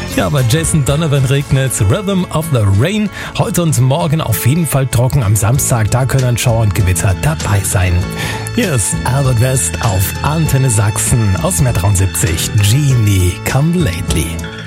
Ja, bei Jason Donovan regnet Rhythm of the Rain. Heute und morgen auf jeden Fall trocken. Am Samstag, da können Schauer und Gewitter dabei sein. Hier ist Albert West auf Antenne Sachsen aus Mehr 73. Genie, come lately.